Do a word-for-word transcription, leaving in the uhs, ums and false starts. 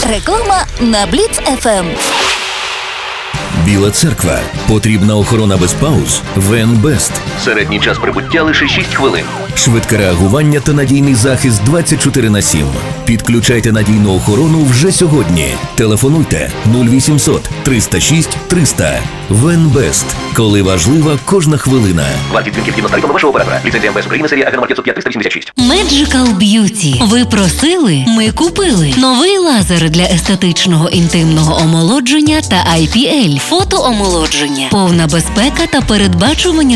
Реклама на Бліц еф ем. Біла церква. Потрібна охорона без пауз. Венбест. Середній час прибуття лише шість хвилин. Швидке реагування та надійний захист двадцять чотири на сім. Підключайте надійну охорону вже сьогодні. Телефонуйте нуль вісімсот триста шість триста. Венбест. Коли важлива кожна хвилина. Вартість дзвінків згідно з тарифами вашого оператора. Ліцензія ем ве ес України, серія АГ номер п'ятсот п'ять триста вісімдесят шість. Magical Beauty. Ви просили, ми купили. Новий лазер для естетичного інтимного омолодження та ай пі ель. Фотоомолодження. Повна безпека та передбачування